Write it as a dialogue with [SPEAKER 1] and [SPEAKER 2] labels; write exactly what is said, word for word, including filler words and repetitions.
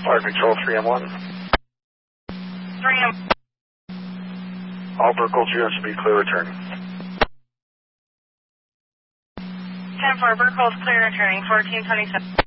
[SPEAKER 1] Fire Control three M one.
[SPEAKER 2] three M.
[SPEAKER 1] All Burkholz units will be clear return.
[SPEAKER 2] ten four, Burkholz clear returning, fourteen twenty-seven.